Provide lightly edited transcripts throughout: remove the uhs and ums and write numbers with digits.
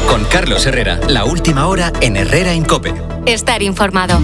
Con Carlos Herrera, la última hora en Herrera en COPE. Estar informado.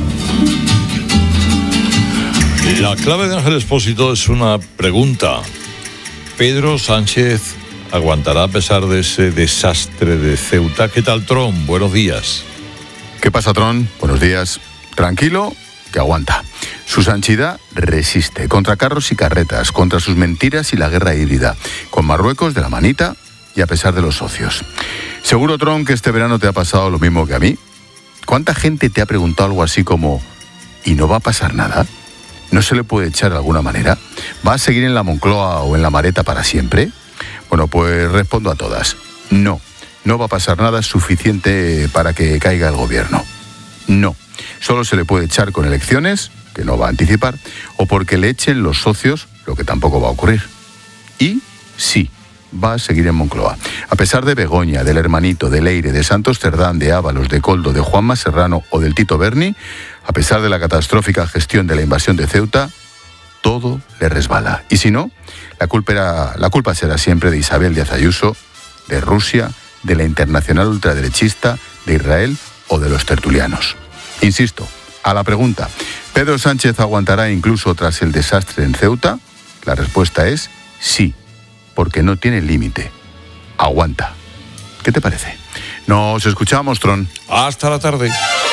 La clave de Ángel Expósito es una pregunta. ¿Pedro Sánchez aguantará a pesar de ese desastre de Ceuta? ¿Qué tal, Tron? Buenos días. ¿Qué pasa, Tron? Buenos días. Tranquilo, que aguanta. Su Sanchidad resiste contra carros y carretas, contra sus mentiras y la guerra híbrida, con Marruecos de la manita y a pesar de los socios. Seguro, Tron, que este verano te ha pasado lo mismo que a mí. ¿Cuánta gente te ha preguntado algo así como ¿y no va a pasar nada? ¿No se le puede echar de alguna manera? ¿Va a seguir en la Moncloa o en la Mareta para siempre? Bueno, pues respondo a todas. No va a pasar nada suficiente para que caiga el gobierno. No. Solo se le puede echar con elecciones, que no va a anticipar, o porque le echen los socios, lo que tampoco va a ocurrir. Y sí, va a seguir en Moncloa. A pesar de Begoña, del Hermanito, de Leire, de Santos Cerdán, de Ábalos, de Coldo, de Juanma Serrano o del Tito Berni, a pesar de la catastrófica gestión de la invasión de Ceuta, todo le resbala. Y si no, la culpa será siempre de Isabel Díaz Ayuso, de Rusia, de la internacional ultraderechista, de Israel o de los tertulianos. Insisto, a la pregunta, ¿Pedro Sánchez aguantará incluso tras el desastre en Ceuta? La respuesta es sí, porque no tiene límite. Aguanta. ¿Qué te parece? Nos escuchamos, Tron. Hasta la tarde.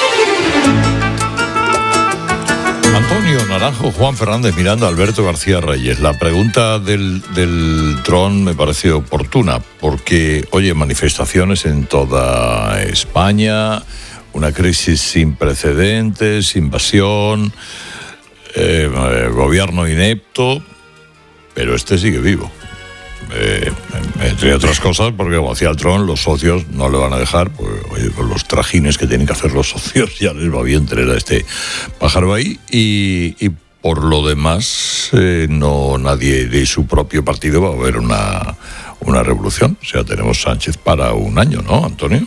Antonio Naranjo, Juan Fernández Miranda, Alberto García Reyes. La pregunta del Tron me parece oportuna porque, oye, manifestaciones en toda España, una crisis sin precedentes, invasión, gobierno inepto, pero este sigue vivo. Entre otras cosas, porque como decía el Tron, los socios no le van a dejar, pues, oye, con los trajines que tienen que hacer los socios, ya les va bien tener a este pájaro ahí, y por lo demás, no nadie de su propio partido va a ver una revolución. O sea, tenemos Sánchez para un año, ¿no, Antonio?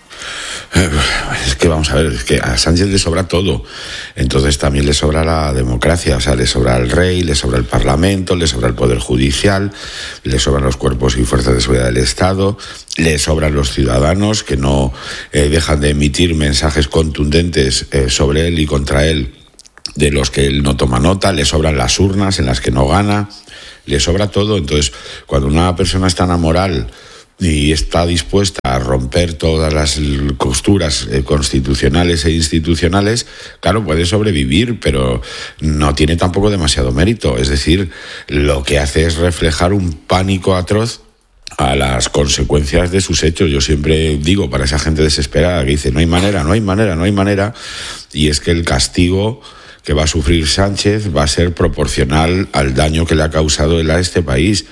Es que vamos a ver, es que a Sánchez le sobra todo, entonces también le sobra la democracia, o sea, le sobra el rey, le sobra el parlamento, le sobra el poder judicial, le sobran los cuerpos y fuerzas de seguridad del Estado, le sobran los ciudadanos que no dejan de emitir mensajes contundentes sobre él y contra él, de los que él no toma nota, le sobran las urnas en las que no gana, le sobra todo. Entonces, cuando una persona es tan amoral y está dispuesta a romper todas las costuras constitucionales e institucionales, claro, puede sobrevivir, pero no tiene tampoco demasiado mérito. Es decir, lo que hace es reflejar un pánico atroz a las consecuencias de sus hechos. Yo siempre digo, para esa gente desesperada que dice no hay manera, y es que el castigo que va a sufrir Sánchez va a ser proporcional al daño que le ha causado él a este país.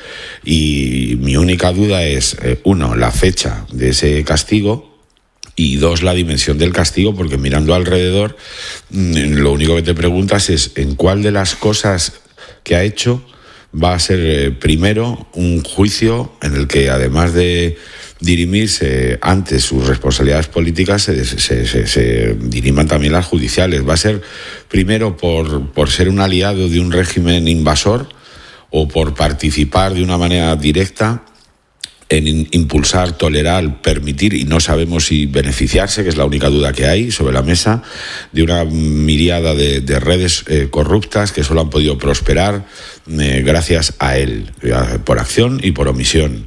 Y mi única duda es, uno, la fecha de ese castigo, y dos, la dimensión del castigo, porque mirando alrededor, lo único que te preguntas es en cuál de las cosas que ha hecho va a ser primero un juicio en el que, además de dirimirse antes sus responsabilidades políticas, se diriman también las judiciales. ¿Va a ser primero por ser un aliado de un régimen invasor o por participar de una manera directa en impulsar, tolerar, permitir, y no sabemos si beneficiarse, que es la única duda que hay sobre la mesa, de una miríada de redes corruptas que solo han podido prosperar gracias a él, por acción y por omisión?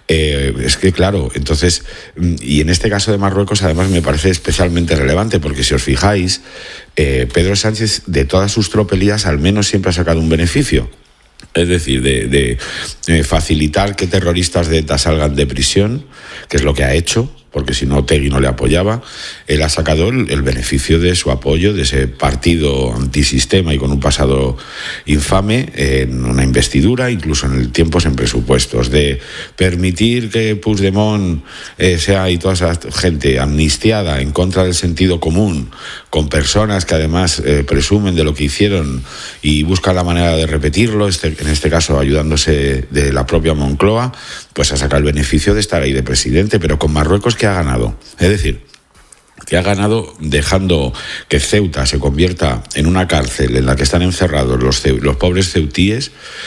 Es que claro, entonces, y en este caso de Marruecos además me parece especialmente relevante, porque si os fijáis, Pedro Sánchez, de todas sus tropelías, al menos siempre ha sacado un beneficio. Es decir, de facilitar que terroristas de ETA salgan de prisión, que es lo que ha hecho, porque si no Otegi no le apoyaba. Él ha sacado el beneficio de su apoyo, de ese partido antisistema y con un pasado infame, en una investidura, incluso en tiempos en presupuestos, de permitir que Puigdemont sea, y toda esa gente amnistiada en contra del sentido común, con personas que además presumen de lo que hicieron y buscan la manera de repetirlo, en este caso ayudándose de la propia Moncloa, pues ha sacado el beneficio de estar ahí de presidente. Pero con Marruecos, ¿qué ha ganado? Es decir, que ha ganado dejando que Ceuta se convierta en una cárcel en la que están encerrados los pobres ceutíes,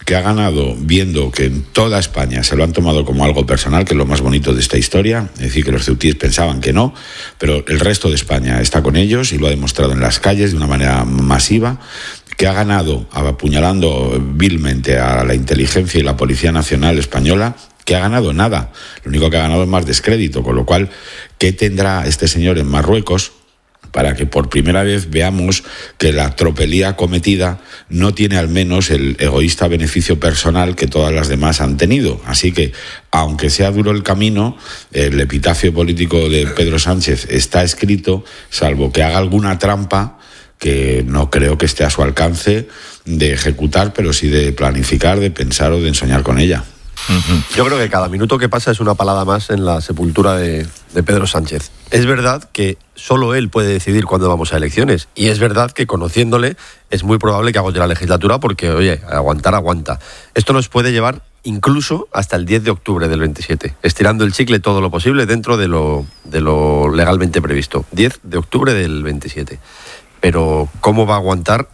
que ha ganado viendo que en toda España se lo han tomado como algo personal, que es lo más bonito de esta historia, es decir, que los ceutíes pensaban que no, pero el resto de España está con ellos y lo ha demostrado en las calles de una manera masiva, que ha ganado apuñalando vilmente a la inteligencia y la Policía Nacional Española, que ha ganado nada, lo único que ha ganado es más descrédito, con lo cual, ¿qué tendrá este señor en Marruecos para que por primera vez veamos que la tropelía cometida no tiene al menos el egoísta beneficio personal que todas las demás han tenido? Así que, aunque sea duro el camino, el epitafio político de Pedro Sánchez está escrito, salvo que haga alguna trampa que no creo que esté a su alcance de ejecutar, pero sí de planificar, de pensar o de ensoñar con ella. Yo creo que cada minuto que pasa es una palada más en la sepultura de Pedro Sánchez. Es verdad que solo él puede decidir cuándo vamos a elecciones, y es verdad que conociéndole es muy probable que agote la legislatura porque, oye, aguanta. Esto nos puede llevar incluso hasta el 10 de octubre del 27, estirando el chicle todo lo posible dentro de lo legalmente previsto. 10 de octubre del 27. Pero ¿cómo va a aguantar?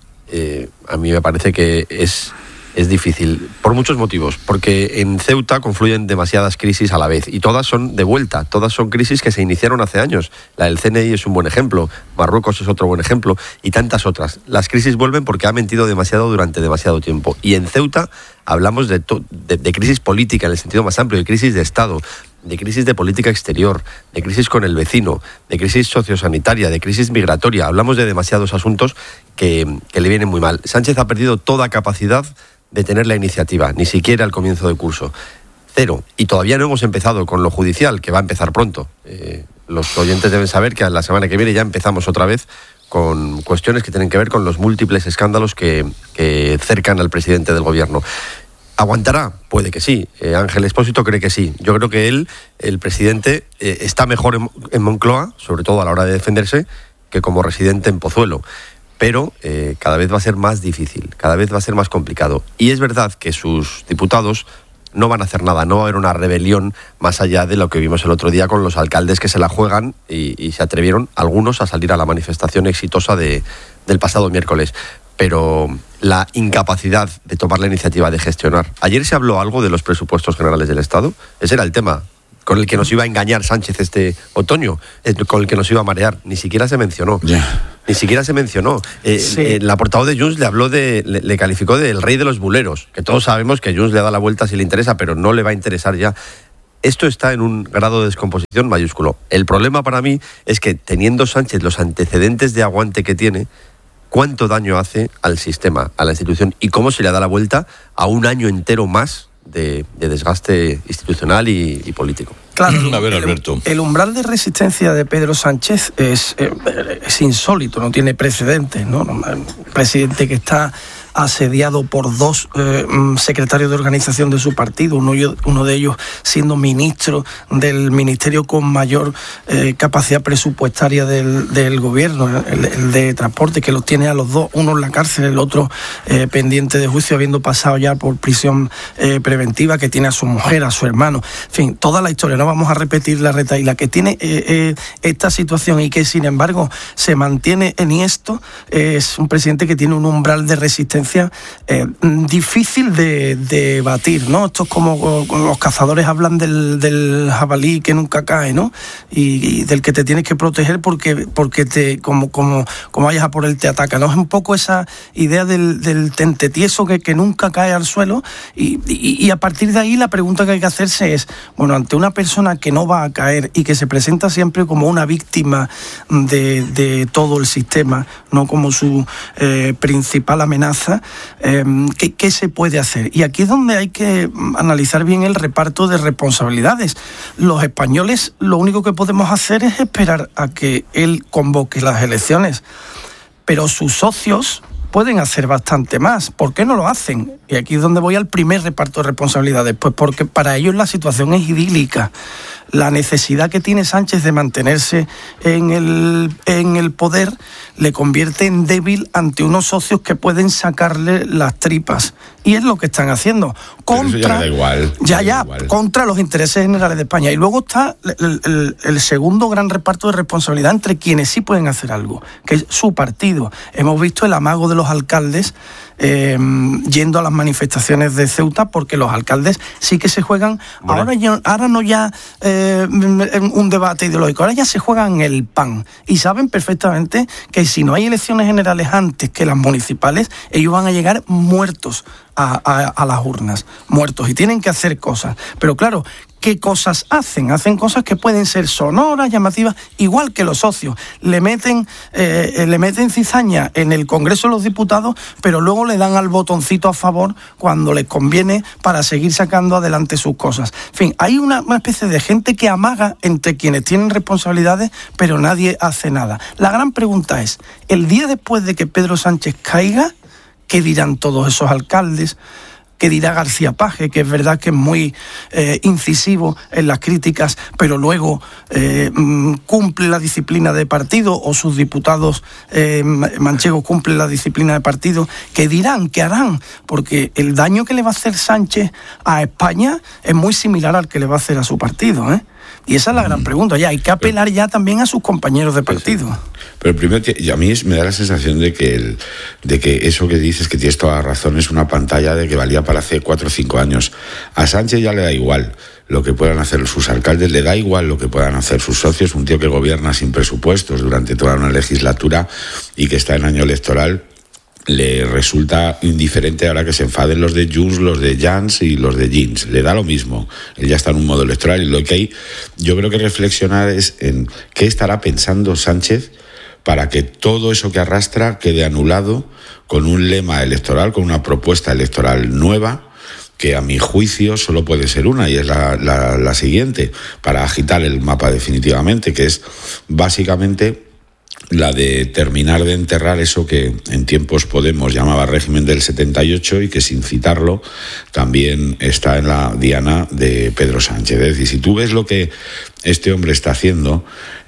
A mí me parece que es difícil, por muchos motivos, porque en Ceuta confluyen demasiadas crisis a la vez y todas son de vuelta, todas son crisis que se iniciaron hace años. La del CNI es un buen ejemplo, Marruecos es otro buen ejemplo y tantas otras. Las crisis vuelven porque ha mentido demasiado durante demasiado tiempo, y en Ceuta hablamos de crisis política en el sentido más amplio, de crisis de Estado, de crisis de política exterior, de crisis con el vecino, de crisis sociosanitaria, de crisis migratoria. Hablamos de demasiados asuntos que le vienen muy mal. Sánchez ha perdido toda capacidad de tener la iniciativa, ni siquiera al comienzo de curso. Cero. Y todavía no hemos empezado con lo judicial, que va a empezar pronto. Los oyentes deben saber que la semana que viene ya empezamos otra vez con cuestiones que tienen que ver con los múltiples escándalos que cercan al presidente del gobierno. ¿Aguantará? Puede que sí. Ángel Expósito cree que sí. Yo creo que el presidente, está mejor en Moncloa, sobre todo a la hora de defenderse, que como residente en Pozuelo. Pero cada vez va a ser más difícil, cada vez va a ser más complicado. Y es verdad que sus diputados no van a hacer nada, no va a haber una rebelión más allá de lo que vimos el otro día con los alcaldes que se la juegan y se atrevieron algunos a salir a la manifestación exitosa del pasado miércoles. Pero la incapacidad de tomar la iniciativa de gestionar. Ayer se habló algo de los presupuestos generales del Estado, ese era el tema con el que nos iba a engañar Sánchez este otoño, con el que nos iba a marear. Ni siquiera se mencionó. Ni siquiera se mencionó. La portavoz de Junts le habló le calificó de el rey de los buleros, que todos sabemos que Junts le da la vuelta si le interesa, pero no le va a interesar ya. Esto está en un grado de descomposición mayúsculo. El problema para mí es que, teniendo Sánchez los antecedentes de aguante que tiene, ¿cuánto daño hace al sistema, a la institución, y cómo se le da la vuelta a un año entero más de desgaste institucional y político? Claro, a ver, Alberto. El umbral de resistencia de Pedro Sánchez es insólito, no tiene precedentes, ¿no? Un presidente que está asediado por dos secretarios de organización de su partido, uno de ellos siendo ministro del ministerio con mayor capacidad presupuestaria del gobierno, el de transporte, que los tiene a los dos, uno en la cárcel, el otro pendiente de juicio, habiendo pasado ya por prisión preventiva, que tiene a su mujer, a su hermano, en fin, toda la historia, no vamos a repetir la retahíla, que tiene esta situación y que sin embargo se mantiene enhiesto. Es un presidente que tiene un umbral de resistencia difícil de batir, ¿no? Esto es como los cazadores hablan del jabalí que nunca cae, ¿no? Y del que te tienes que proteger porque te como vayas a por él te ataca, ¿no? Es un poco esa idea del tente tieso que nunca cae al suelo y a partir de ahí la pregunta que hay que hacerse es, bueno, ante una persona que no va a caer y que se presenta siempre como una víctima de todo el sistema, no como su principal amenaza, ¿qué se puede hacer? Y aquí es donde hay que analizar bien el reparto de responsabilidades. Los españoles lo único que podemos hacer es esperar a que él convoque las elecciones, pero sus socios pueden hacer bastante más. ¿Por qué no lo hacen? Y aquí es donde voy al primer reparto de responsabilidades. Pues porque para ellos la situación es idílica. La necesidad que tiene Sánchez de mantenerse en el poder le convierte en débil ante unos socios que pueden sacarle las tripas. Y es lo que están haciendo. contra contra los intereses generales de España. Y luego está el segundo gran reparto de responsabilidad entre quienes sí pueden hacer algo, que es su partido. Hemos visto el amago de los alcaldes yendo a las manifestaciones de Ceuta, porque los alcaldes sí que se juegan, ahora no ya un debate ideológico, ahora ya se juegan el pan y saben perfectamente que si no hay elecciones generales antes que las municipales, ellos van a llegar muertos a las urnas, muertos, y tienen que hacer cosas. Pero claro, ¿qué cosas hacen? Hacen cosas que pueden ser sonoras, llamativas, igual que los socios. Le meten cizaña en el Congreso de los Diputados, pero luego le dan al botoncito a favor cuando les conviene para seguir sacando adelante sus cosas. En fin, hay una especie de gente que amaga entre quienes tienen responsabilidades, pero nadie hace nada. La gran pregunta es, el día después de que Pedro Sánchez caiga, ¿qué dirán todos esos alcaldes? ¿Qué dirá García Paje? Que es verdad que es muy incisivo en las críticas, pero luego cumple la disciplina de partido, o sus diputados manchegos cumplen la disciplina de partido. ¿Qué dirán? ¿Qué harán? Porque el daño que le va a hacer Sánchez a España es muy similar al que le va a hacer a su partido, ¿eh? Y esa es la gran pregunta. Ya hay que apelar ya también a sus compañeros de partido. Pero primero, a mí me da la sensación de que eso que dices, que tienes toda la razón, es una pantalla de que valía para hace 4 o 5 años. A Sánchez ya le da igual lo que puedan hacer sus alcaldes, le da igual lo que puedan hacer sus socios. Un tío que gobierna sin presupuestos durante toda una legislatura y que está en año electoral, le resulta indiferente ahora que se enfaden los de Junts, los de Jans y los de Jeans. Le da lo mismo. Él ya está en un modo electoral, y lo que hay, yo creo que reflexionar es en qué estará pensando Sánchez para que todo eso que arrastra quede anulado con un lema electoral, con una propuesta electoral nueva, que a mi juicio solo puede ser una, y es la siguiente, para agitar el mapa definitivamente, que es básicamente la de terminar de enterrar eso que en tiempos Podemos llamaba régimen del 78 y que, sin citarlo, también está en la diana de Pedro Sánchez. Es decir, si tú ves lo que este hombre está haciendo,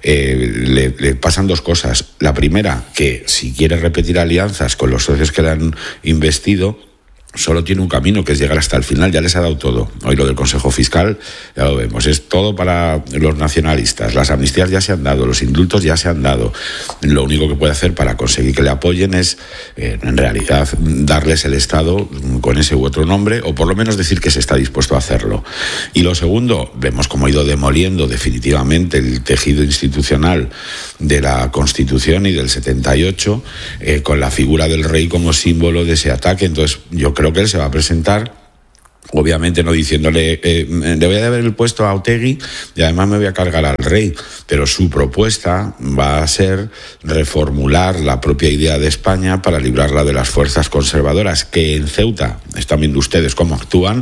le pasan dos cosas. La primera, que si quiere repetir alianzas con los socios que le han investido, solo tiene un camino, que es llegar hasta el final. Ya les ha dado todo. Hoy lo del Consejo Fiscal, ya lo vemos, es todo para los nacionalistas. Las amnistías ya se han dado, los indultos ya se han dado. Lo único que puede hacer para conseguir que le apoyen es, en realidad, darles el Estado con ese u otro nombre, o por lo menos decir que se está dispuesto a hacerlo. Y lo segundo, vemos cómo ha ido demoliendo definitivamente el tejido institucional de la Constitución y del 78, con la figura del rey como símbolo de ese ataque. Entonces, yo creo que él se va a presentar, obviamente no diciéndole le voy a deber el puesto a Otegi y además me voy a cargar al rey, pero su propuesta va a ser reformular la propia idea de España para librarla de las fuerzas conservadoras, que en Ceuta están viendo ustedes cómo actúan,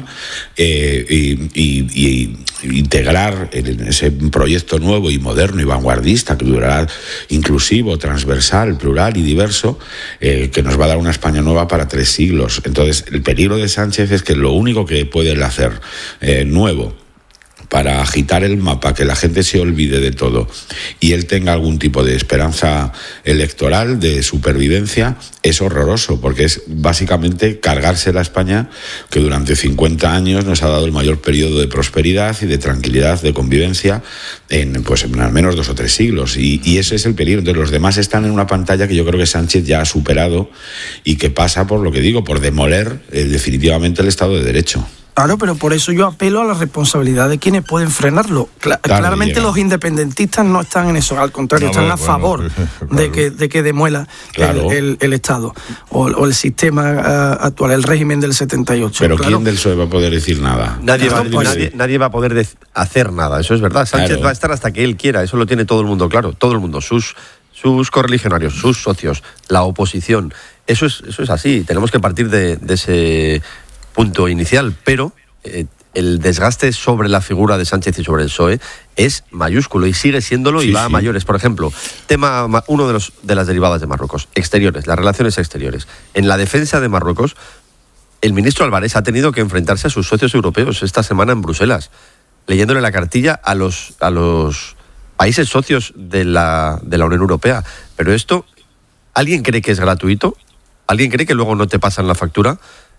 y integrar en ese proyecto nuevo y moderno y vanguardista, que durará, inclusivo, transversal, plural y diverso, que nos va a dar una España nueva para 3 siglos. Entonces, el peligro de Sánchez es que lo único que puede hacer nuevo para agitar el mapa, que la gente se olvide de todo y él tenga algún tipo de esperanza electoral, de supervivencia, es horroroso, porque es básicamente cargarse la España que durante 50 años nos ha dado el mayor periodo de prosperidad y de tranquilidad, de convivencia en al menos 2 o 3 siglos, y ese es el peligro. Entonces, los demás están en una pantalla que yo creo que Sánchez ya ha superado y que pasa por lo que digo, por demoler definitivamente el Estado de Derecho. Claro, pero por eso yo apelo a la responsabilidad de quienes pueden frenarlo. Claramente los independentistas no están en eso, al contrario, están a favor de que demuela el Estado o el sistema actual, el régimen del 78. Pero ¿quién del PSOE va a poder decir nada? Nadie va a poder hacer nada, eso es verdad. Sánchez va a estar hasta que él quiera, eso lo tiene todo el mundo claro, todo el mundo, sus correligionarios, sus socios, la oposición. Eso es así, tenemos que partir de ese punto inicial, pero el desgaste sobre la figura de Sánchez y sobre el PSOE es mayúsculo y sigue siéndolo, y va a mayores. Por ejemplo, uno de las derivadas de Marruecos, exteriores, las relaciones exteriores. En la defensa de Marruecos, el ministro Álvarez ha tenido que enfrentarse a sus socios europeos esta semana en Bruselas, leyéndole la cartilla a los países socios de la Unión Europea. Pero esto, ¿alguien cree que es gratuito? ¿Alguien cree que luego no te pasan la factura?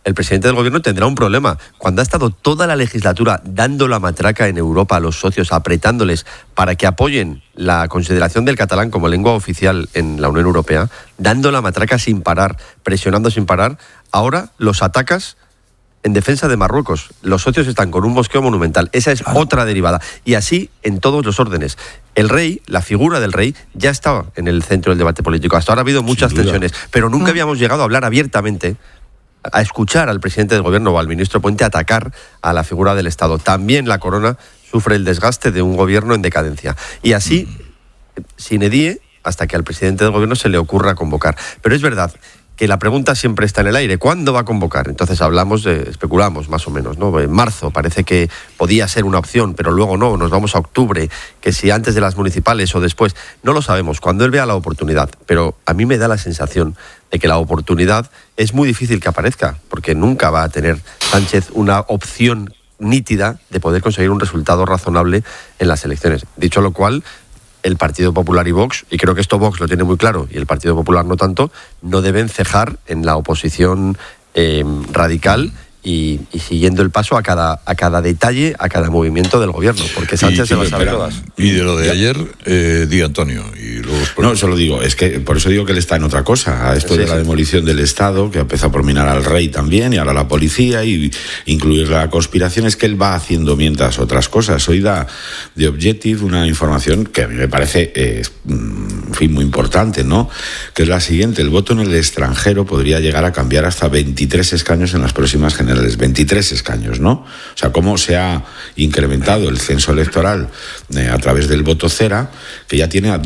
el presidente del gobierno tendrá un problema. Cuando ha estado toda la legislatura dando la matraca en Europa a los socios, apretándoles para que apoyen la consideración del catalán como lengua oficial en la Unión Europea, dando la matraca sin parar, presionando sin parar, ahora los atacas en defensa de Marruecos. Los socios están con un mosqueo monumental. Esa es otra derivada. Y así en todos los órdenes. El rey, la figura del rey, ya estaba en el centro del debate político. Hasta ahora ha habido muchas tensiones, pero nunca habíamos llegado a hablar abiertamente, a escuchar al presidente del gobierno o al ministro Puente atacar a la figura del Estado. También la corona sufre el desgaste de un gobierno en decadencia. Y así, sine die, hasta que al presidente del gobierno se le ocurra convocar. Pero es verdad que la pregunta siempre está en el aire. ¿Cuándo va a convocar? Entonces especulamos más o menos, ¿no? En marzo parece que podía ser una opción, pero luego no, nos vamos a octubre, que si antes de las municipales o después, no lo sabemos, cuando él vea la oportunidad. Pero a mí me da la sensación de que la oportunidad es muy difícil que aparezca, porque nunca va a tener Sánchez una opción nítida de poder conseguir un resultado razonable en las elecciones. Dicho lo cual, el Partido Popular y Vox, y creo que esto Vox lo tiene muy claro, y el Partido Popular no tanto, no deben cejar en la oposición radical y siguiendo el paso a cada detalle, a cada movimiento del gobierno, porque Sánchez se va a saber todas. Y de lo de ayer, di Antonio. Y luego no, solo digo, es que por eso digo que él está en otra cosa, a esto de la demolición del Estado, que empezó por minar al rey también, y ahora la policía, y incluir la conspiración, es que él va haciendo mientras otras cosas. Hoy da de Objective una información que a mí me parece, en fin, muy importante, ¿no? Que es la siguiente: el voto en el extranjero podría llegar a cambiar hasta 23 escaños en las próximas generales. 23 escaños, ¿no? O sea, cómo se ha incrementado el censo electoral a través del voto cera, que ya tiene a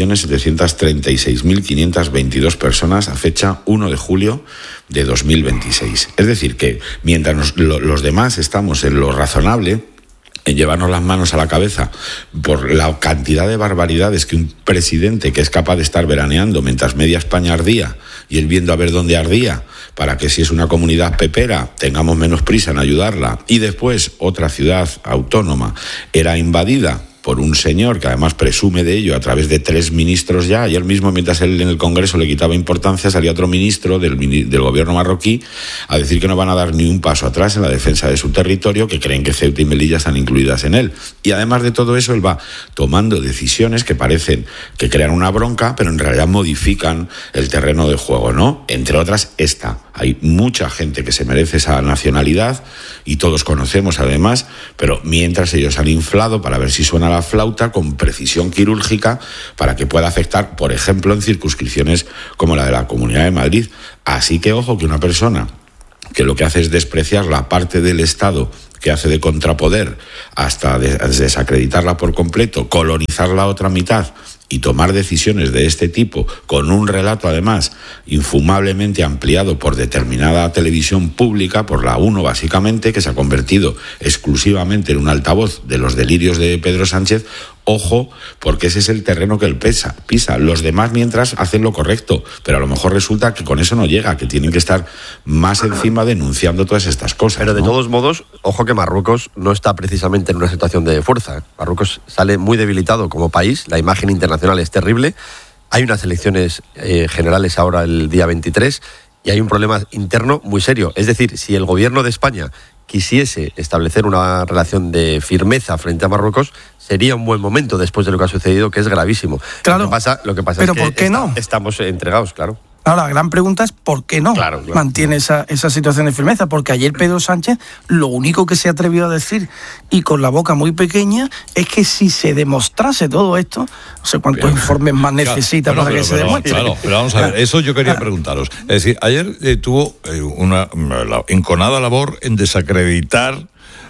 2.736.522 personas a fecha 1 de julio de 2026. Es decir, que mientras los demás estamos en lo razonable, en llevarnos las manos a la cabeza por la cantidad de barbaridades que un presidente que es capaz de estar veraneando mientras media España ardía y él viendo a ver dónde ardía, para que si es una comunidad pepera tengamos menos prisa en ayudarla, y después otra ciudad autónoma era invadida por un señor que además presume de ello a través de 3 ministros ya. Ayer mismo, mientras él en el Congreso le quitaba importancia, salía otro ministro del gobierno marroquí a decir que no van a dar ni un paso atrás en la defensa de su territorio, que creen que Ceuta y Melilla están incluidas en él. Y además de todo eso, él va tomando decisiones que parecen que crean una bronca, pero en realidad modifican el terreno de juego, ¿no? Entre otras, esta. Hay mucha gente que se merece esa nacionalidad y todos conocemos además, pero mientras ellos han inflado para ver si suena la flauta con precisión quirúrgica para que pueda afectar, por ejemplo, en circunscripciones como la de la Comunidad de Madrid. Así que ojo, que una persona que lo que hace es despreciar la parte del Estado que hace de contrapoder hasta desacreditarla por completo, colonizar la otra mitad y tomar decisiones de este tipo con un relato además infumablemente ampliado por determinada televisión pública, por la 1 básicamente, que se ha convertido exclusivamente en un altavoz de los delirios de Pedro Sánchez. Ojo, porque ese es el terreno que él pisa. Los demás mientras hacen lo correcto, pero a lo mejor resulta que con eso no llega, que tienen que estar más encima denunciando todas estas cosas. Pero de todos modos, ojo que Marruecos no está precisamente en una situación de fuerza. Marruecos sale muy debilitado como país, la imagen internacional es terrible, hay unas elecciones generales ahora el día 23 y hay un problema interno muy serio. Es decir, si el gobierno de España quisiese establecer una relación de firmeza frente a Marruecos, sería un buen momento después de lo que ha sucedido, que es gravísimo. Claro. Lo que pasa pero es que ¿por qué no? Estamos entregados, claro. Ahora, la gran pregunta es ¿por qué no mantiene esa situación de firmeza? Porque ayer Pedro Sánchez lo único que se atrevió a decir, y con la boca muy pequeña, es que si se demostrase todo esto, no sé cuántos informes más necesita para que se demuestre. Claro, pero vamos a ver, eso yo quería preguntaros. Es decir, ayer tuvo una enconada labor en desacreditar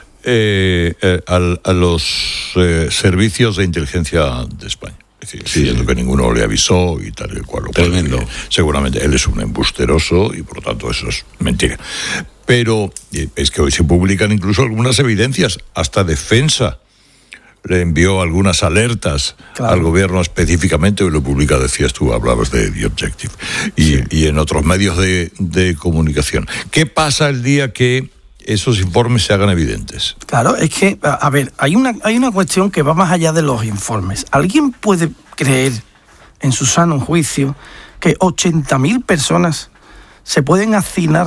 a los servicios de inteligencia de España. Es decir, diciendo que ninguno le avisó y tal y cual. Tremendo. Seguramente él es un embusteroso y por lo tanto eso es mentira. Pero es que hoy se publican incluso algunas evidencias, hasta Defensa le envió algunas alertas al gobierno específicamente, hoy lo publica, decías tú, hablabas de The Objective, y en otros medios de comunicación. ¿Qué pasa el día que esos informes se hagan evidentes? Claro, es que, a ver, hay una cuestión que va más allá de los informes. ¿Alguien puede creer, en su sano juicio, que 80.000 personas se pueden hacinar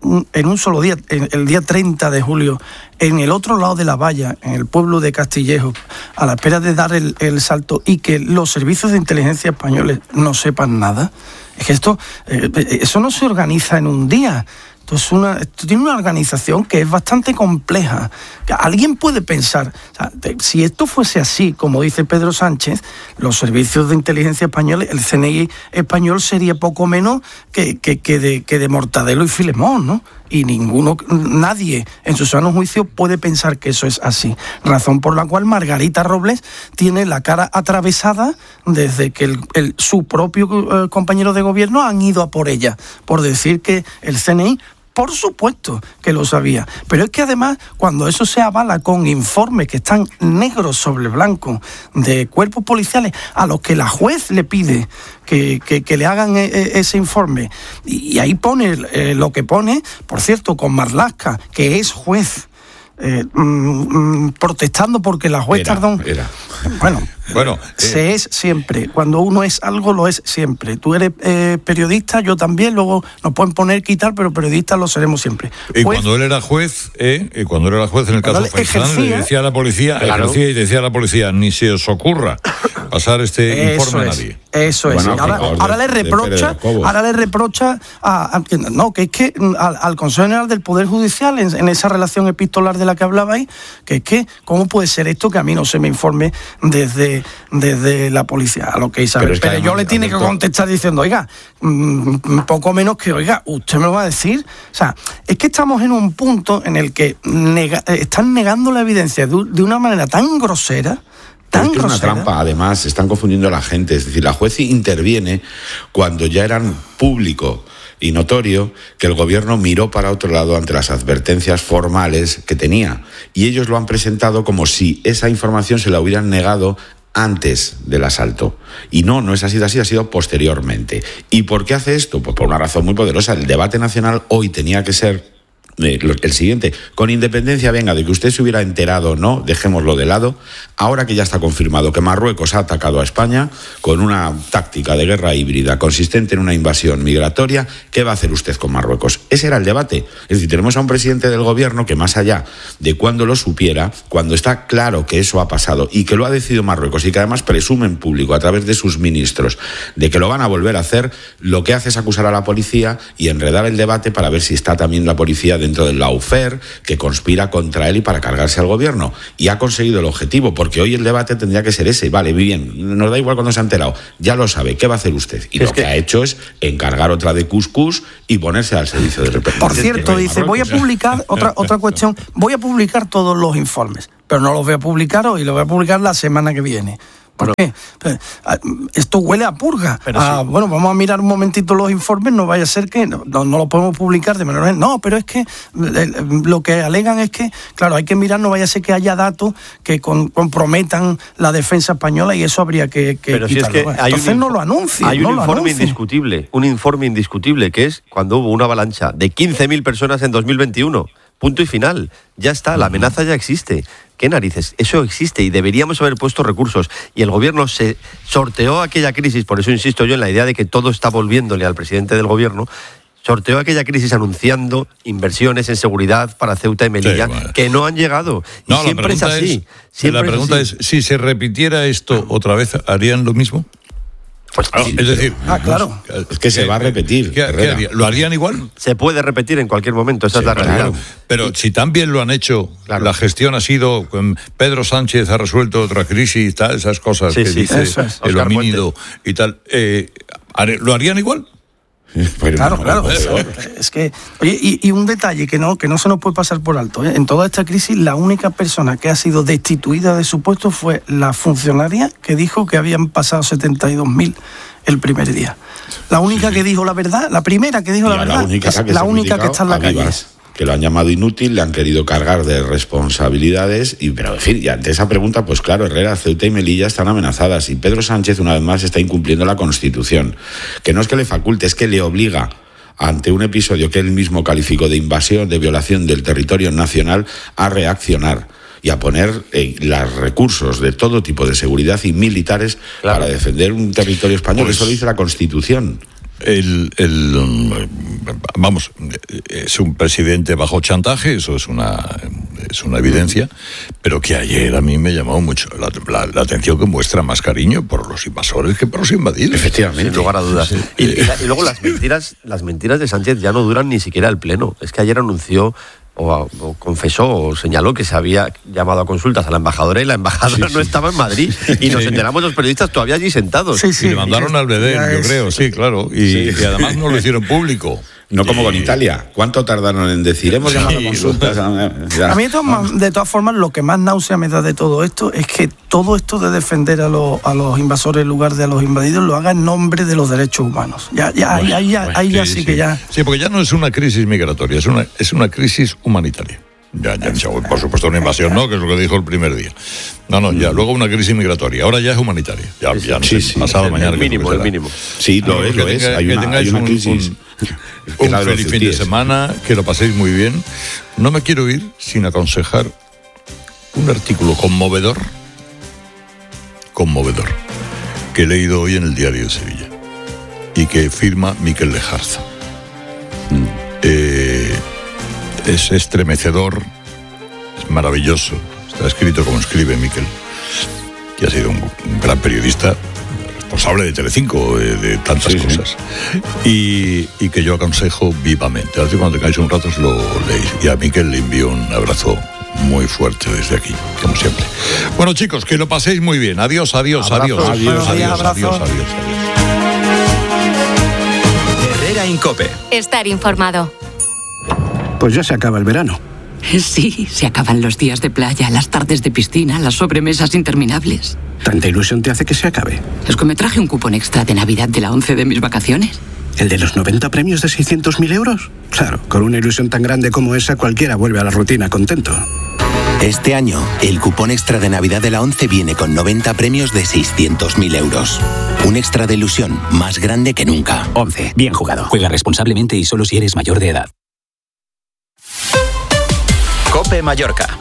en un solo día, el día 30 de julio, en el otro lado de la valla, en el pueblo de Castillejo, a la espera de dar el salto, y que los servicios de inteligencia españoles no sepan nada? Es que eso no se organiza en un día. Esto tiene una organización que es bastante compleja. Alguien puede pensar, si esto fuese así, como dice Pedro Sánchez, los servicios de inteligencia españoles, el CNI español sería poco menos que de Mortadelo y Filemón, ¿no? Y nadie en su sano juicio puede pensar que eso es así. Razón por la cual Margarita Robles tiene la cara atravesada desde que su propio compañero de gobierno han ido a por ella, por decir que el CNI, por supuesto que lo sabía. Pero es que además, cuando eso se avala con informes que están negros sobre blanco de cuerpos policiales a los que la juez le pide que le hagan ese informe, y ahí pone lo que pone, por cierto, con Marlaska, que es juez, protestando porque la juez tardó. Bueno, se es siempre. Cuando uno es algo, lo es siempre. Tú eres periodista, yo también. Luego nos pueden poner, quitar, pero periodistas lo seremos siempre. Y cuando él era juez, en el caso Faisán, le decía a la policía, ejercía y decía a la policía, ni se os ocurra pasar este informe a nadie. Eso es. Bueno, ahora le reprocha al Consejo General del Poder Judicial, en esa relación epistolar de la que hablabais, que es que, ¿cómo puede ser esto que a mí no se me informe desde la policía? A lo que Isabel Pérez yo le tiene que contestar diciendo, oiga, poco menos que, oiga, usted me lo va a decir. O sea, es que estamos en un punto en el que están negando la evidencia de una manera tan grosera. Es que es una trampa, además, están confundiendo a la gente. Es decir, la juez interviene cuando ya eran público y notorio que el gobierno miró para otro lado ante las advertencias formales que tenía. Y ellos lo han presentado como si esa información se la hubieran negado antes del asalto. Y no es así, ha sido posteriormente. ¿Y por qué hace esto? Pues por una razón muy poderosa. El debate nacional hoy tenía que ser el siguiente, con independencia, venga, de que usted se hubiera enterado o no, dejémoslo de lado. Ahora que ya está confirmado que Marruecos ha atacado a España con una táctica de guerra híbrida consistente en una invasión migratoria, ¿qué va a hacer usted con Marruecos? Ese era el debate. Es decir, tenemos a un presidente del gobierno que, más allá de cuando lo supiera, cuando está claro que eso ha pasado y que lo ha decidido Marruecos y que además presume en público a través de sus ministros de que lo van a volver a hacer, lo que hace es acusar a la policía y enredar el debate para ver si está también la policía dentro del lawfare que conspira contra él y para cargarse al gobierno. Y ha conseguido el objetivo, porque hoy el debate tendría que ser ese. Vale, bien, nos da igual cuando se ha enterado. Ya lo sabe, ¿qué va a hacer usted? Y lo que ha hecho es encargar otra de cuscús y ponerse al servicio del representante. Por cierto, dice, voy a publicar, otra cuestión, voy a publicar todos los informes, pero no los voy a publicar hoy, los voy a publicar la semana que viene. ¿Por qué? Esto huele a purga. Bueno, vamos a mirar un momentito los informes, no vaya a ser que no lo podemos publicar de manera... No, pero es que lo que alegan es que, claro, hay que mirar, no vaya a ser que haya datos que comprometan la defensa española y eso habría que pero quitarlo. Si es que entonces no lo anuncien. Hay un informe indiscutible, que es cuando hubo una avalancha de 15.000 personas en 2021. Punto y final. Ya está, la amenaza ya existe. ¿Qué narices? Eso existe y deberíamos haber puesto recursos. Y el gobierno se sorteó aquella crisis, por eso insisto yo en la idea de que todo está volviéndole al presidente del gobierno. Sorteó aquella crisis anunciando inversiones en seguridad para Ceuta y Melilla, que no han llegado. Y siempre es así. La pregunta es, si se repitiera esto otra vez, ¿harían lo mismo? Pues, es decir, claro. Es que se va a repetir. ¿Qué haría? ¿Lo harían igual? Se puede repetir en cualquier momento, esa es la realidad. Pero si tan bien lo han hecho, la gestión ha sido, Pedro Sánchez ha resuelto otra crisis, tal, esas cosas que dice el homínido y tal, ¿lo harían igual? Claro. Es que, oye, y un detalle que no se nos puede pasar por alto, ¿eh? En toda esta crisis, la única persona que ha sido destituida de su puesto fue la funcionaria que dijo que habían pasado 72.000 el primer día. La única que dijo la verdad, la primera que dijo la verdad, es la única que está en la calle. Que lo han llamado inútil, le han querido cargar de responsabilidades, pero en fin, y ante esa pregunta, pues claro, Herrera, Ceuta y Melilla están amenazadas y Pedro Sánchez una vez más está incumpliendo la Constitución, que no es que le faculte, es que le obliga, ante un episodio que él mismo calificó de invasión, de violación del territorio nacional, a reaccionar y a poner los recursos de todo tipo de seguridad y militares para defender un territorio español. Eso lo dice la Constitución. vamos, es un presidente bajo chantaje, eso es una evidencia, pero que ayer a mí me llamó mucho la atención que muestra más cariño por los invasores que por los invadidos. Efectivamente. Sin lugar a dudas. Sí. Y luego las mentiras de Sánchez ya no duran ni siquiera el pleno. Es que ayer anunció o confesó o señaló que se había llamado a consultas a la embajadora y la embajadora no estaba en Madrid y nos enteramos los periodistas todavía allí sentados. Y le mandaron al Bedén, yo creo, sí, claro, y además no lo hicieron público. No como con Italia. ¿Cuánto tardaron en decir? Hemos llamado a consultas. A mí, de todas formas, lo que más náusea me da de todo esto es que todo esto de defender a los invasores en lugar de a los invadidos lo haga en nombre de los derechos humanos. Sí, porque ya no es una crisis migratoria, es una crisis humanitaria. Ya, por supuesto una invasión, ¿no? Que es lo que dijo el primer día. Ya, luego una crisis migratoria. Ahora ya es humanitaria. Pasado mañana. El mínimo. Sí, lo es. Hay una crisis. Un feliz fin de semana, que lo paséis muy bien. No me quiero ir sin aconsejar un artículo conmovedor, que he leído hoy en el Diario de Sevilla y que firma Miquel Lejarza. Es estremecedor, es maravilloso, está escrito como escribe Miquel, que ha sido un gran periodista, responsable de Telecinco, de tantas cosas, y que yo aconsejo vivamente. Ahora cuando tengáis un rato os lo leéis, y a Miquel le envío un abrazo muy fuerte desde aquí, como siempre. Bueno, chicos, que lo paséis muy bien. Adiós. Herrera Incope. Estar informado. Pues ya se acaba el verano. Sí, se acaban los días de playa, las tardes de piscina, las sobremesas interminables. ¿Tanta ilusión te hace que se acabe? Es que me traje un cupón extra de Navidad de la 11 de mis vacaciones. ¿El de los 90 premios de 600.000 euros? Claro, con una ilusión tan grande como esa, cualquiera vuelve a la rutina contento. Este año, el cupón extra de Navidad de la 11 viene con 90 premios de 600.000 euros. Un extra de ilusión más grande que nunca. 11. Bien jugado. Juega responsablemente y solo si eres mayor de edad. COPE Mallorca.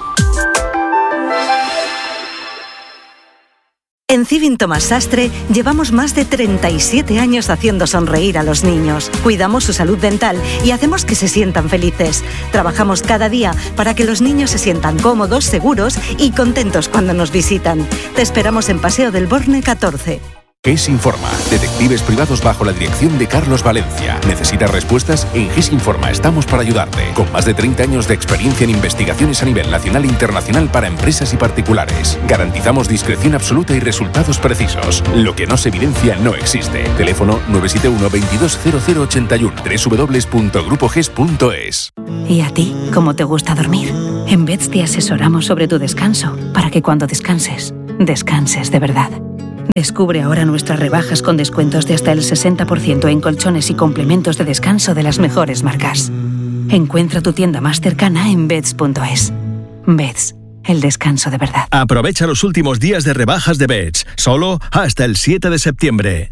En Civin Tomás Sastre llevamos más de 37 años haciendo sonreír a los niños. Cuidamos su salud dental y hacemos que se sientan felices. Trabajamos cada día para que los niños se sientan cómodos, seguros y contentos cuando nos visitan. Te esperamos en Paseo del Borne 14. GES Informa, detectives privados bajo la dirección de Carlos Valencia. ¿Necesitas respuestas? En GES Informa estamos para ayudarte. Con más de 30 años de experiencia en investigaciones a nivel nacional e internacional para empresas y particulares. Garantizamos discreción absoluta y resultados precisos. Lo que no se evidencia no existe. Teléfono 971 220081 www.grupoges.es. ¿Y a ti? ¿Cómo te gusta dormir? En Beds te asesoramos sobre tu descanso, para que cuando descanses, descanses de verdad. Descubre ahora nuestras rebajas con descuentos de hasta el 60% en colchones y complementos de descanso de las mejores marcas. Encuentra tu tienda más cercana en Beds.es. Beds, el descanso de verdad. Aprovecha los últimos días de rebajas de Beds, solo hasta el 7 de septiembre.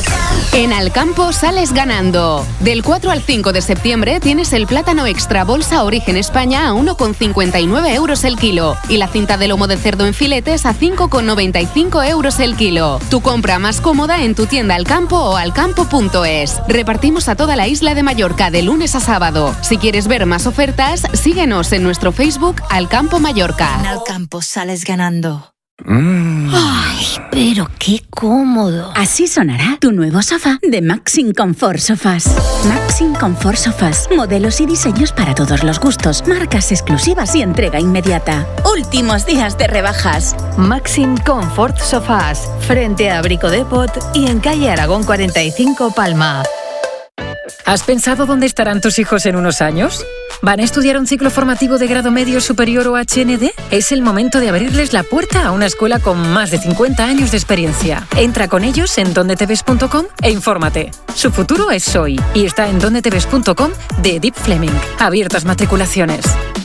En Alcampo sales ganando. Del 4 al 5 de septiembre tienes el plátano extra bolsa Origen España a 1,59 euros el kilo y la cinta de lomo de cerdo en filetes a 5,95 euros el kilo. Tu compra más cómoda en tu tienda Alcampo o alcampo.es. Repartimos a toda la isla de Mallorca de lunes a sábado. Si quieres ver más ofertas, síguenos en nuestro Facebook Alcampo Mallorca. En Alcampo sales ganando. ¡Ay, pero qué cómodo! Así sonará tu nuevo sofá de Maxim Comfort Sofás. Maxim Comfort Sofás. Modelos y diseños para todos los gustos. Marcas exclusivas y entrega inmediata. Últimos días de rebajas. Maxim Comfort Sofás. Frente a Brico Depot y en calle Aragón 45 Palma. ¿Has pensado dónde estarán tus hijos en unos años? ¿Van a estudiar un ciclo formativo de grado medio superior o HND? Es el momento de abrirles la puerta a una escuela con más de 50 años de experiencia. Entra con ellos en dondeteves.com e infórmate. Su futuro es hoy y está en dondeteves.com de Deep Fleming. Abiertas matriculaciones.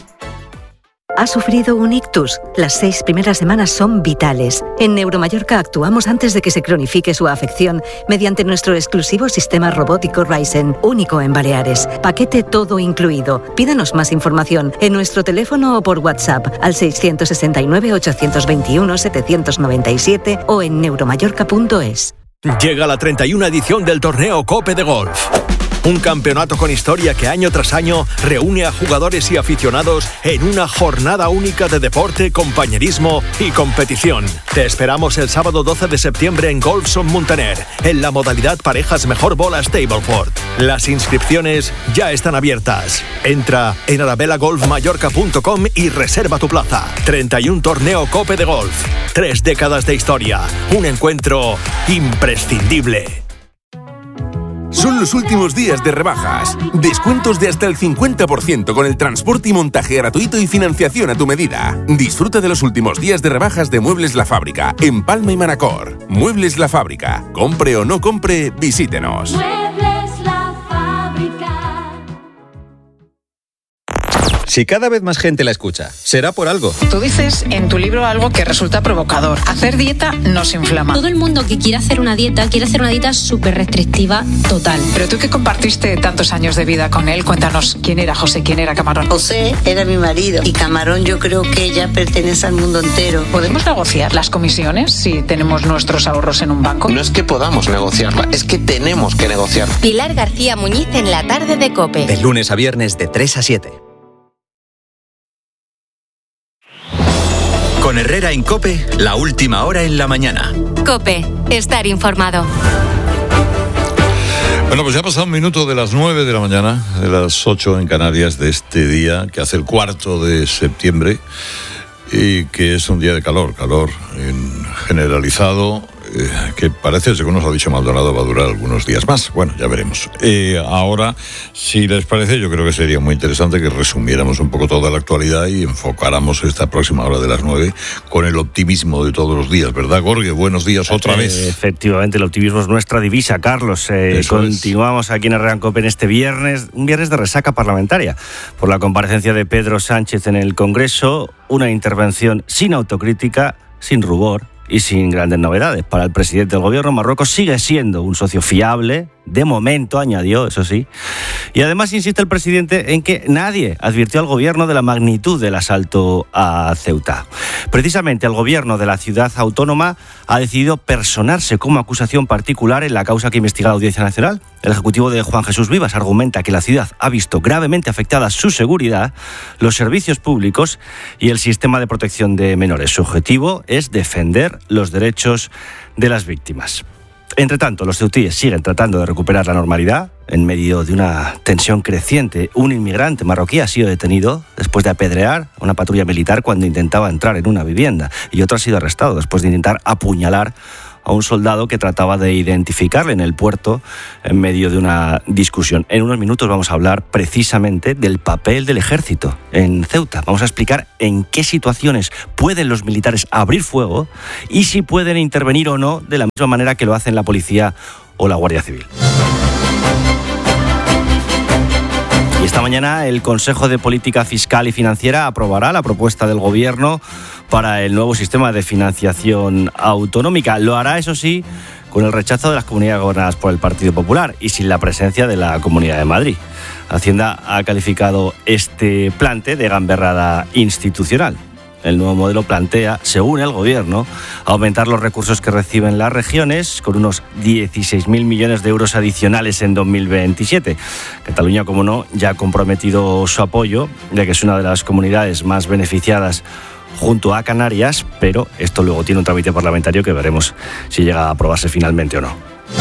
¿Ha sufrido un ictus? Las 6 primeras semanas son vitales. En Neuromallorca actuamos antes de que se cronifique su afección mediante nuestro exclusivo sistema robótico Ryzen, único en Baleares. Paquete todo incluido. Pídanos más información en nuestro teléfono o por WhatsApp al 669-821-797 o en neuromallorca.es. Llega la 31 edición del torneo COPE de golf. Un campeonato con historia que año tras año reúne a jugadores y aficionados en una jornada única de deporte, compañerismo y competición. Te esperamos el sábado 12 de septiembre en Golfson Muntaner, en la modalidad parejas mejor bola Stableford. Las inscripciones ya están abiertas. Entra en arabelagolfmallorca.com y reserva tu plaza. 31 torneo Cope de golf. 3 décadas de historia. Un encuentro imprescindible. Son los últimos días de rebajas. Descuentos de hasta el 50% con el transporte y montaje gratuito y financiación a tu medida. Disfruta de los últimos días de rebajas de Muebles La Fábrica en Palma y Manacor. Muebles La Fábrica. Compre o no compre, visítenos. Si cada vez más gente la escucha, será por algo. Tú dices en tu libro algo que resulta provocador. Hacer dieta nos inflama. Todo el mundo que quiere hacer una dieta súper restrictiva total. Pero tú que compartiste tantos años de vida con él, cuéntanos quién era José, quién era Camarón. José era mi marido y Camarón yo creo que ya pertenece al mundo entero. ¿Podemos negociar las comisiones si tenemos nuestros ahorros en un banco? No es que podamos negociarla, es que tenemos que negociar. Pilar García Muñiz en la tarde de COPE. De lunes a viernes de 3 a 7. Con Herrera en COPE, la última hora en la mañana. COPE, estar informado. Bueno, pues ya ha pasado un minuto de las 9 de la mañana, de las 8 en Canarias, de este día que hace el 4 de septiembre y que es un día de calor generalizado, que parece, según nos ha dicho Maldonado, va a durar algunos días más. Bueno, ya veremos. Ahora, si les parece, yo creo que sería muy interesante que resumiéramos un poco toda la actualidad y enfocáramos esta próxima hora de las 9 con el optimismo de todos los días, ¿verdad, Jorge? Buenos días otra vez. Efectivamente, el optimismo es nuestra divisa, Carlos. Continuamos aquí en Herrera en COPE en este viernes, un viernes de resaca parlamentaria, por la comparecencia de Pedro Sánchez en el Congreso, una intervención sin autocrítica, sin rubor y sin grandes novedades. Para el presidente del gobierno, Marruecos sigue siendo un socio fiable, de momento, añadió, eso sí. Y además insiste el presidente en que nadie advirtió al gobierno de la magnitud del asalto a Ceuta. Precisamente el gobierno de la ciudad autónoma ha decidido personarse como acusación particular en la causa que investiga la Audiencia Nacional. El ejecutivo de Juan Jesús Vivas argumenta que la ciudad ha visto gravemente afectada su seguridad, los servicios públicos y el sistema de protección de menores. Su objetivo es defender los derechos de las víctimas. Entre tanto, los ceutíes siguen tratando de recuperar la normalidad en medio de una tensión creciente. Un inmigrante marroquí ha sido detenido después de apedrear a una patrulla militar cuando intentaba entrar en una vivienda, y otro ha sido arrestado después de intentar apuñalar a un soldado que trataba de identificarle en el puerto en medio de una discusión. En unos minutos vamos a hablar precisamente del papel del ejército en Ceuta. Vamos a explicar en qué situaciones pueden los militares abrir fuego y si pueden intervenir o no de la misma manera que lo hacen la policía o la Guardia Civil. Y esta mañana el Consejo de Política Fiscal y Financiera aprobará la propuesta del Gobierno para el nuevo sistema de financiación autonómica. Lo hará, eso sí, con el rechazo de las comunidades gobernadas por el Partido Popular y sin la presencia de la Comunidad de Madrid. Hacienda ha calificado este plante de gamberrada institucional. El nuevo modelo plantea, según el Gobierno, aumentar los recursos que reciben las regiones con unos 16.000 millones de euros adicionales en 2027. Cataluña, como no, ya ha comprometido su apoyo, ya que es una de las comunidades más beneficiadas junto a Canarias, pero esto luego tiene un trámite parlamentario que veremos si llega a aprobarse finalmente o no.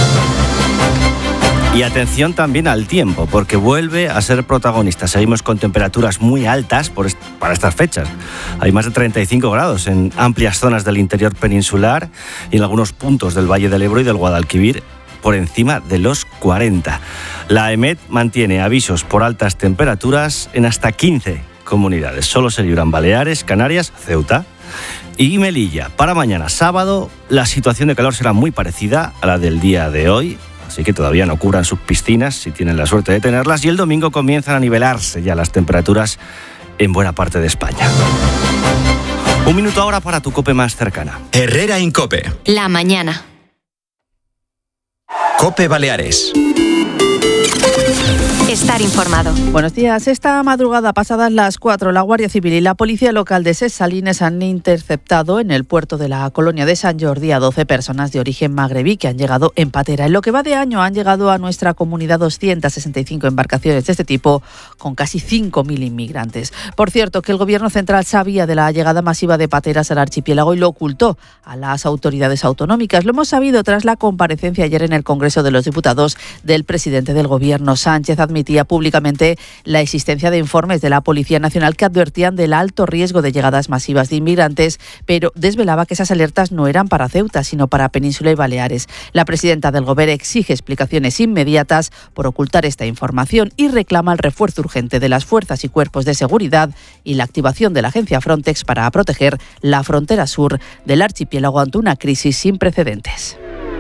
Y atención también al tiempo, porque vuelve a ser protagonista. Seguimos con temperaturas muy altas para estas fechas. Hay más de 35 grados en amplias zonas del interior peninsular y en algunos puntos del Valle del Ebro y del Guadalquivir, por encima de los 40. La EMET mantiene avisos por altas temperaturas en hasta 15 comunidades. Solo se libran Baleares, Canarias, Ceuta y Melilla. Para mañana sábado, la situación de calor será muy parecida a la del día de hoy, así que todavía no cubran sus piscinas si tienen la suerte de tenerlas, y el domingo comienzan a nivelarse ya las temperaturas en buena parte de España. Un minuto ahora para tu COPE más cercana. Herrera en COPE. La mañana. COPE Baleares. Estar informado. Buenos días. Esta madrugada, pasadas las 4, la Guardia Civil y la Policía Local de Ses Salines han interceptado en el puerto de la colonia de Sant Jordi a 12 personas de origen magrebí que han llegado en patera. En lo que va de año han llegado a nuestra comunidad 265 embarcaciones de este tipo, con casi 5.000 inmigrantes. Por cierto, que el Gobierno central sabía de la llegada masiva de pateras al archipiélago y lo ocultó a las autoridades autonómicas. Lo hemos sabido tras la comparecencia ayer en el Congreso de los Diputados del presidente del Gobierno. Sánchez admitía públicamente la existencia de informes de la Policía Nacional que advertían del alto riesgo de llegadas masivas de inmigrantes, pero desvelaba que esas alertas no eran para Ceuta, sino para Península y Baleares. La presidenta del Gobierno exige explicaciones inmediatas por ocultar esta información y reclama el refuerzo urgente de las fuerzas y cuerpos de seguridad y la activación de la agencia Frontex para proteger la frontera sur del archipiélago ante una crisis sin precedentes.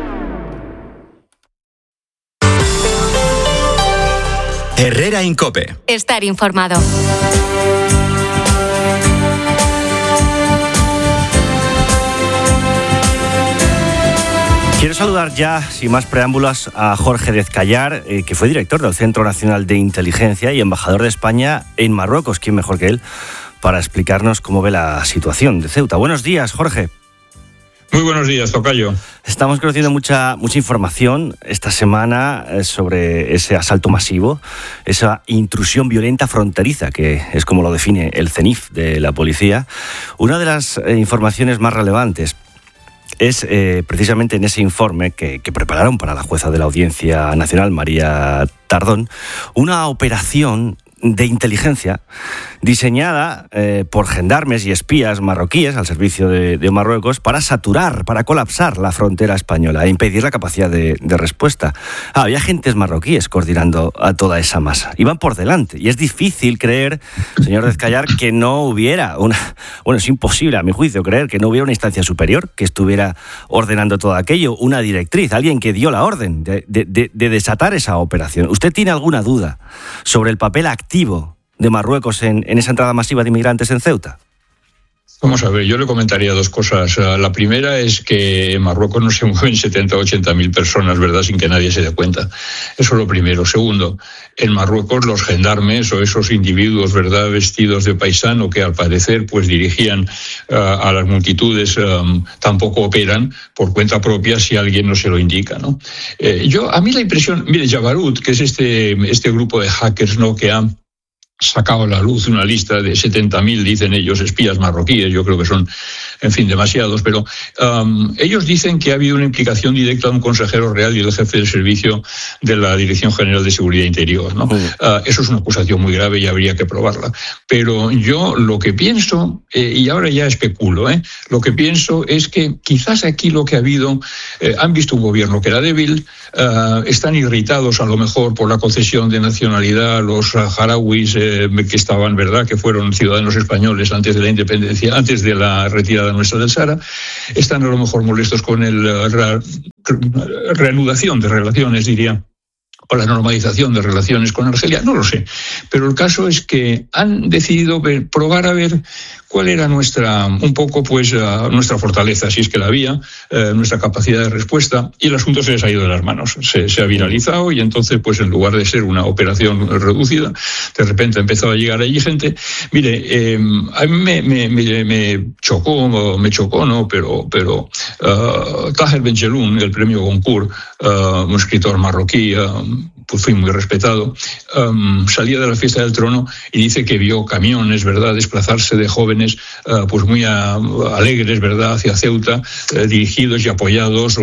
Herrera Incope. Estar informado. Quiero saludar ya, sin más preámbulos, a Jorge Dezcayar, que fue director del Centro Nacional de Inteligencia y embajador de España en Marruecos. ¿Quién mejor que él para explicarnos cómo ve la situación de Ceuta? Buenos días, Jorge. Muy buenos días, tocayo. Estamos conociendo mucha información esta semana sobre ese asalto masivo, esa intrusión violenta fronteriza, que es como lo define el CENIF de la policía. Una de las informaciones más relevantes es precisamente en ese informe que prepararon para la jueza de la Audiencia Nacional, María Tardón, una operación de inteligencia diseñada por gendarmes y espías marroquíes al servicio de Marruecos para saturar, para colapsar la frontera española e impedir la capacidad de respuesta. Había agentes marroquíes coordinando a toda esa masa. Iban por delante. Y es difícil creer, señor Dezcayar, que no hubiera es imposible a mi juicio creer que no hubiera una instancia superior que estuviera ordenando todo aquello, una directriz, alguien que dio la orden de desatar esa operación. ¿Usted tiene alguna duda sobre el papel activo de Marruecos en esa entrada masiva de inmigrantes en Ceuta? Vamos a ver, yo le comentaría dos cosas. La primera es que en Marruecos no se mueven 70 o 80 mil personas, ¿verdad?, sin que nadie se dé cuenta. Eso es lo primero. Segundo, en Marruecos los gendarmes o esos individuos, ¿verdad?, vestidos de paisano que al parecer pues dirigían a las multitudes, tampoco operan por cuenta propia si alguien no se lo indica, ¿no? A mí la impresión, mire, Jabarut, que es este grupo de hackers, ¿no?, que ha sacado a la luz una lista de 70.000, dicen ellos, espías marroquíes. Yo creo que son, en fin, demasiados, pero ellos dicen que ha habido una implicación directa de un consejero real y el jefe del servicio de la Dirección General de Seguridad Interior, ¿no? Eso es una acusación muy grave y habría que probarla. Pero yo lo que pienso, y ahora ya especulo, lo que pienso es que quizás aquí lo que ha habido, han visto un gobierno que era débil, están irritados a lo mejor por la concesión de nacionalidad a los saharauis que estaban, ¿verdad?, que fueron ciudadanos españoles antes de la independencia, antes de la retirada nuestra del Sahara. Están a lo mejor molestos con la reanudación de relaciones, diría, o la normalización de relaciones con Argelia, no lo sé. Pero el caso es que han decidido probar a ver cuál era nuestra fortaleza, si es que la había, nuestra capacidad de respuesta, y el asunto se les ha ido de las manos. Se ha viralizado y entonces, pues en lugar de ser una operación reducida, de repente ha empezado a llegar allí gente. Mire, a mí me chocó, ¿no? Pero Taher Benjelloun, el premio Goncourt, un escritor marroquí, pues fui muy respetado, salía de la fiesta del trono y dice que vio camiones, ¿verdad?, desplazarse de jóvenes pues muy alegres, ¿verdad?, hacia Ceuta, dirigidos y apoyados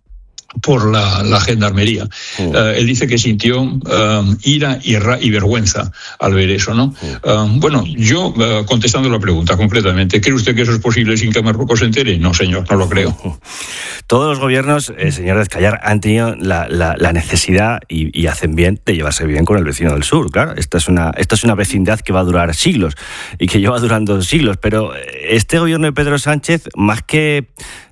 por la gendarmería. Él dice que sintió ira y vergüenza al ver eso, ¿no? Bueno, yo, contestando la pregunta concretamente, ¿cree usted que eso es posible sin que Marruecos se entere? No, señor, no lo creo. Todos los gobiernos, señor Dezcayar, han tenido la necesidad y hacen bien de llevarse bien con el vecino del sur, claro. Esta es una vecindad que va a durar siglos y que lleva durando siglos, pero este gobierno de Pedro Sánchez, más que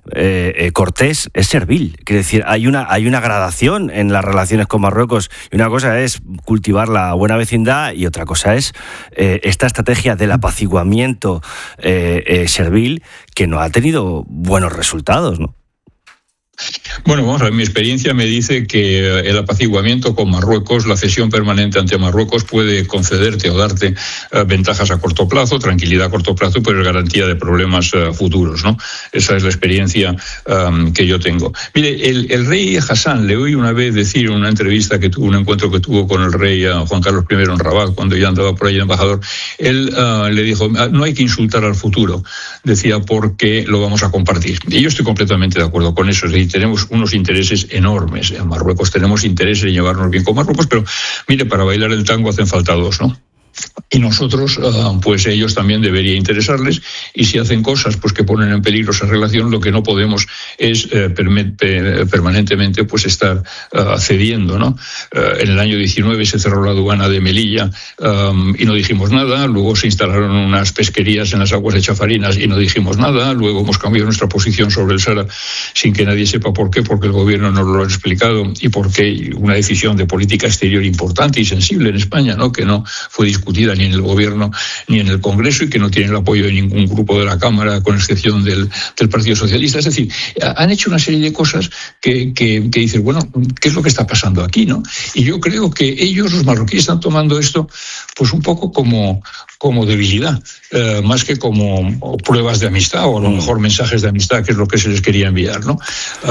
cortés, es servil. Quiere decir, hay una gradación en las relaciones con Marruecos, y una cosa es cultivar la buena vecindad y otra cosa es esta estrategia del apaciguamiento servil que no ha tenido buenos resultados, ¿no? Bueno, vamos a ver, mi experiencia me dice que el apaciguamiento con Marruecos, la cesión permanente ante Marruecos puede concederte o darte ventajas a corto plazo, tranquilidad a corto plazo, pero es garantía de problemas futuros, ¿no? Esa es la experiencia que yo tengo. Mire, el rey Hassan, le oí una vez decir en una entrevista que tuvo, un encuentro que tuvo con el rey Juan Carlos I en Rabat, cuando ya andaba por ahí de embajador, él le dijo, no hay que insultar al futuro, decía, porque lo vamos a compartir. Y yo estoy completamente de acuerdo con eso, es decir, tenemos unos intereses enormes en Marruecos, tenemos interés en llevarnos bien con Marruecos, pero mire, para bailar el tango hacen falta dos, ¿no? Y nosotros, pues ellos también debería interesarles, y si hacen cosas pues que ponen en peligro esa relación, lo que no podemos es permanentemente pues estar cediendo, ¿no? En el año 19 se cerró la aduana de Melilla y no dijimos nada, luego se instalaron unas pesquerías en las aguas de Chafarinas y no dijimos nada, luego hemos cambiado nuestra posición sobre el Sahara sin que nadie sepa por qué, porque el gobierno no lo ha explicado, y porque una decisión de política exterior importante y sensible en España, ¿no? Que no fue discutida ni en el gobierno ni en el Congreso y que no tiene el apoyo de ningún grupo de la Cámara, con excepción del Partido Socialista. Es decir, han hecho una serie de cosas que dicen, bueno, ¿qué es lo que está pasando aquí, no? Y yo creo que ellos, los marroquíes, están tomando esto pues un poco como debilidad, más que como pruebas de amistad, o a lo mejor mensajes de amistad, que es lo que se les quería enviar, ¿no?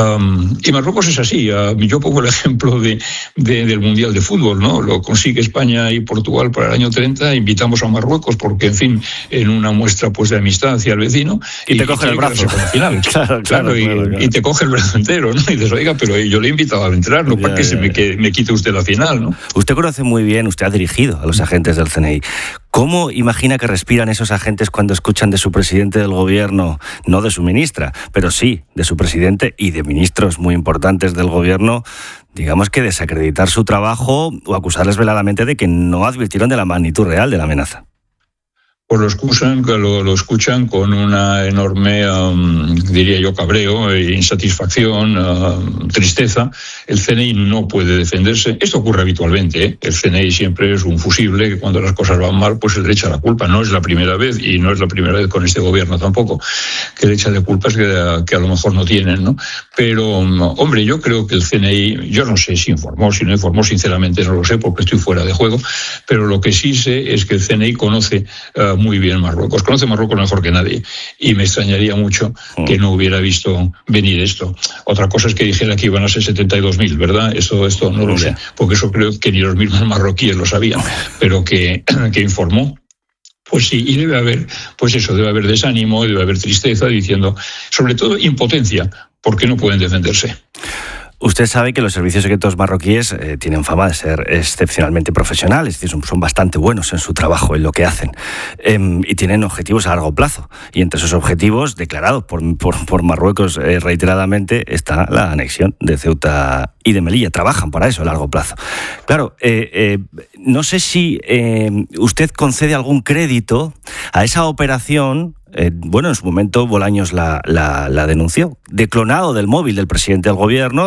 Y Marruecos es así. Yo pongo el ejemplo del Mundial de Fútbol, ¿no? Lo consigue España y Portugal para el año 30, invitamos a Marruecos porque, en fin, en una muestra pues de amistad hacia el vecino, y te coge el brazo. Final. Claro, y te coge el brazo entero, ¿no? Y dices, oiga, pero yo le he invitado a entrar, no para que me quite usted la final, ¿no? Usted conoce muy bien, usted ha dirigido a los agentes del CNI. ¿Cómo imagina que respiran esos agentes cuando escuchan de su presidente del gobierno, no de su ministra, pero sí de su presidente y de ministros muy importantes del gobierno, digamos que desacreditar su trabajo o acusarles veladamente de que no advirtieron de la magnitud real de la amenaza? Pues lo escuchan con una enorme, diría yo, cabreo, insatisfacción, tristeza. El CNI no puede defenderse. Esto ocurre habitualmente, ¿eh? El CNI siempre es un fusible que cuando las cosas van mal, pues se le echa la culpa. No es la primera vez, y no es la primera vez con este gobierno tampoco, que le echa de culpas que a lo mejor no tienen, ¿no? Pero, hombre, yo creo que el CNI, yo no sé si informó, si no informó, sinceramente no lo sé porque estoy fuera de juego, pero lo que sí sé es que el CNI conoce muy bien Marruecos, conoce Marruecos mejor que nadie, y me extrañaría mucho que no hubiera visto venir esto. Otra cosa es que dijera que iban a ser 72.000, ¿verdad? Esto no lo sé, porque eso creo que ni los mismos marroquíes lo sabían, pero que informó. Pues sí, y debe haber, pues eso, debe haber desánimo, debe haber tristeza, diciendo, sobre todo impotencia, porque no pueden defenderse. Usted sabe que los servicios secretos marroquíes tienen fama de ser excepcionalmente profesionales, es decir, son bastante buenos en su trabajo, en lo que hacen, y tienen objetivos a largo plazo. Y entre esos objetivos, declarados por Marruecos reiteradamente, está la anexión de Ceuta y de Melilla. Trabajan para eso a largo plazo. Claro, no sé si usted concede algún crédito a esa operación. En su momento Bolaños la denunció, de clonado del móvil del presidente del gobierno,